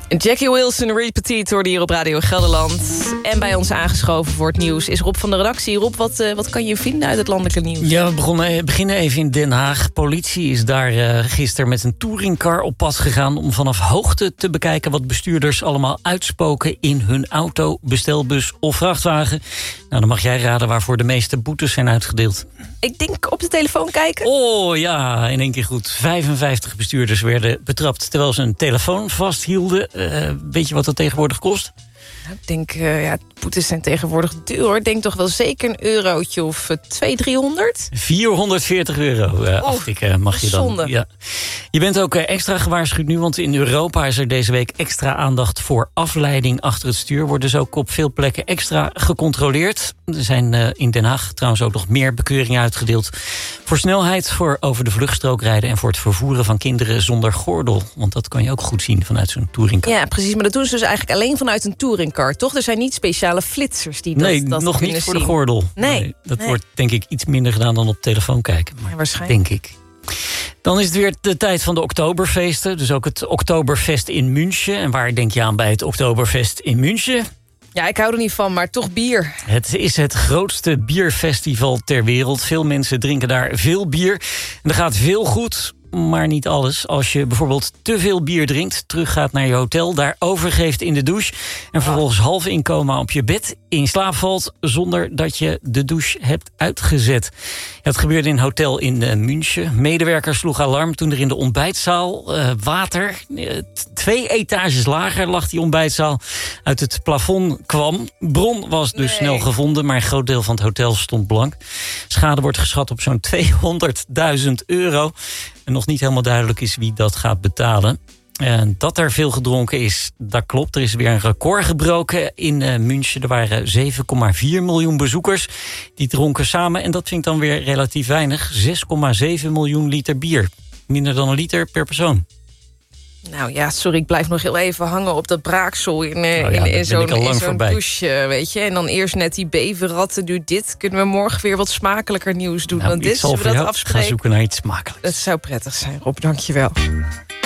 Jackie Wilson, Repeat, hoorde hier op Radio Gelderland. En bij ons aangeschoven voor het nieuws is Rob van de redactie. Rob, wat kan je vinden uit het landelijke nieuws? Ja, we beginnen even in Den Haag. Politie is daar gisteren met een touringcar op pad gegaan om vanaf hoogte te bekijken wat bestuurders allemaal uitspoken in hun auto, bestelbus of vrachtwagen. Nou, dan mag jij raden waarvoor de meeste boetes zijn uitgedeeld. Ik denk op de telefoon kijken. Oh ja, in één keer goed. 55 bestuurders werden betrapt terwijl ze een telefoon vasthielden. Weet je wat dat tegenwoordig kost? Ik denk, boetes zijn tegenwoordig duur. Ik denk toch wel zeker een eurotje of 200-300? 440 euro aftikken mag je dan. Zonde. Ja. Je bent ook extra gewaarschuwd nu, want in Europa is er deze week extra aandacht voor afleiding achter het stuur. Wordt dus ook op veel plekken extra gecontroleerd. Er zijn in Den Haag trouwens ook nog meer bekeuringen uitgedeeld voor snelheid, voor over de vluchtstrook rijden en voor het vervoeren van kinderen zonder gordel. Want dat kan je ook goed zien vanuit zo'n touringcar. Ja, precies. Maar dat doen ze dus eigenlijk alleen vanuit een touringcar, toch? Er zijn niet speciale flitsers die dat nog niet voor de gordel. Nee. Dat wordt denk ik iets minder gedaan dan op telefoon kijken. Maar ja, waarschijnlijk. Denk ik. Dan is het weer de tijd van de Oktoberfeesten. Dus ook het Oktoberfest in München. En waar denk je aan bij het Oktoberfest in München? Ja, ik hou er niet van, maar toch bier. Het is het grootste bierfestival ter wereld. Veel mensen drinken daar veel bier. En er gaat veel goed, maar niet alles. Als je bijvoorbeeld te veel bier drinkt, teruggaat naar je hotel, daar overgeeft in de douche en vervolgens half in coma op je bed in slaap valt zonder dat je de douche hebt uitgezet. Het gebeurde in een hotel in München. Medewerkers sloegen alarm toen er in de ontbijtzaal water 2 etages lager lag die ontbijtzaal uit het plafond kwam. Bron was dus snel gevonden, maar een groot deel van het hotel stond blank. Schade wordt geschat op zo'n 200.000 euro. En nog niet helemaal duidelijk is wie dat gaat betalen. En dat er veel gedronken is, dat klopt. Er is weer een record gebroken in München. Er waren 7,4 miljoen bezoekers die dronken samen. En dat vind ik dan weer relatief weinig. 6,7 miljoen liter bier. Minder dan een liter per persoon. Nou ja, sorry, ik blijf nog heel even hangen op dat braaksel in zo'n douche, weet je. En dan eerst net die beverratten, nu dit. Kunnen we morgen weer wat smakelijker nieuws doen dan dit? Ik zal voor jou gaan zoeken naar iets smakelijks. Dat zou prettig zijn, Rob, dank je wel.